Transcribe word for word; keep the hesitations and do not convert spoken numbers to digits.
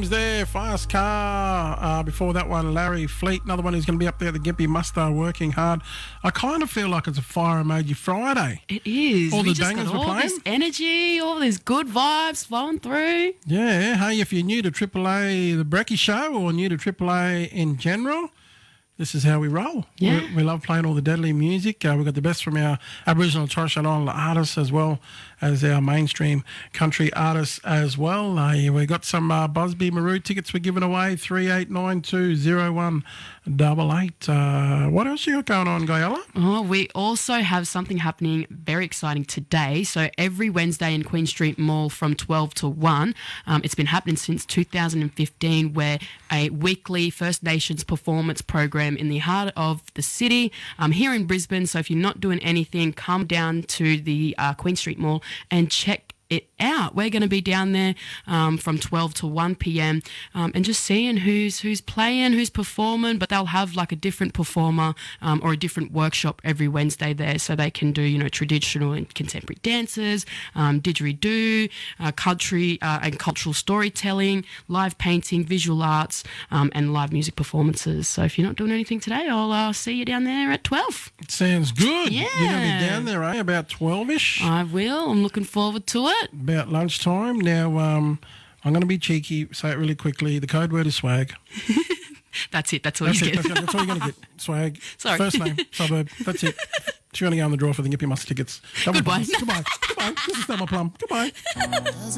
James there, Fast Car. Uh, before that one, Larry Fleet, another one who's going to be up there, the Gimpy Muster, working hard. I kind of feel like it's a Fire Emoji Friday. It is. All we the just bangers got we're all playing. this energy, all these good vibes flowing through. Yeah, hey, if you're new to Triple A, the Brecky Show, or new to Triple A in general, this is how we roll. Yeah. We, we love playing all the deadly music. Uh, we've got the best from our Aboriginal and Torres Strait Islander artists as well as our mainstream country artists as well. Uh, yeah, we've got some uh, Busby Maru tickets we're giving away, three eight nine two zero one eight eight. Uh, what else you got going on, Gayala? Oh, we also have something happening very exciting today. So every Wednesday in Queen Street Mall from twelve to one, um, it's been happening since two thousand fifteen, where a weekly First Nations performance program in the heart of the city um, here in Brisbane. So if you're not doing anything, come down to the uh, Queen Street Mall and check it out. We're going to be down there um, from twelve to one p.m. Um, and just seeing who's who's playing, who's performing, but they'll have like a different performer um, or a different workshop every Wednesday there, so they can do, you know, traditional and contemporary dances, um, didgeridoo, uh, country uh, and cultural storytelling, live painting, visual arts, um, and live music performances. So if you're not doing anything today, I'll uh, see you down there at twelve. It sounds good. Yeah. You're going to be down there, eh? About twelve-ish? I will. I'm looking forward to it. About lunchtime. Now, um, I'm going to be cheeky, say it really quickly. The code word is swag. That's it. That's all That's you it. get. That's, that's all you're going to get. Swag. Sorry. First name, suburb. That's it. She's going to go on the draw for the Gimpy Muster tickets. Double Goodbye. Goodbye. Goodbye. This is Thelma Plum. Goodbye.